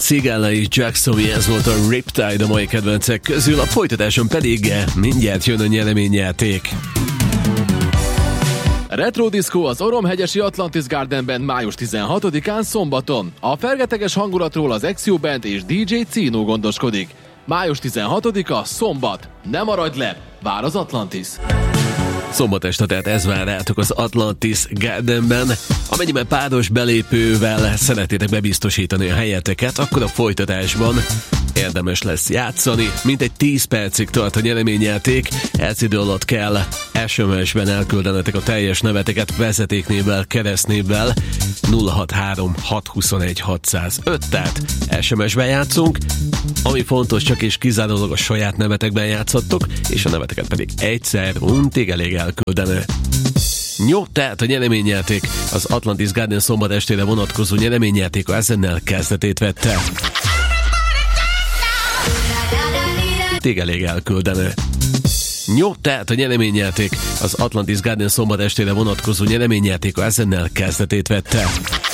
Cigala és Jackson, ez volt a Riptide a mai kedvencek közül, a folytatáson pedig mindjárt jön a nyereményjáték. Retro Disco az Oromhegyesi Atlantis Gardenben május 16-án szombaton. A fergeteges hangulatról az Exio Band és DJ Cino gondoskodik. Május 16-a szombat. Ne maradj le, vár az Atlantis! Szombat este, tehát ez vár rátok az Atlantis Gardenben. Amennyiben páros belépővel szeretnétek bebiztosítani a helyeteket, akkor a folytatásban érdemes lesz játszani. Mintegy 10 percig tart a nyereményjáték. Ez idő alatt kell SMS-ben elküldenetek a teljes neveteket vezetéknévvel, keresztnévvel 063 621 605, tehát SMS-ben játszunk. Ami fontos, csak és kizárólag a saját nevetekben játszhattok, és a neveteket pedig egyszer untig elég elküldeni. Jó, tehát a nyereményjáték, az Atlantis Garden szombat estére vonatkozó nyereményjátéka ezennel kezdetét vette. Tég elég elküldeni. Jó, tehát a nyereményjáték, az Atlantis Garden szombat estére vonatkozó nyereményjátéka ezennel kezdetét vette.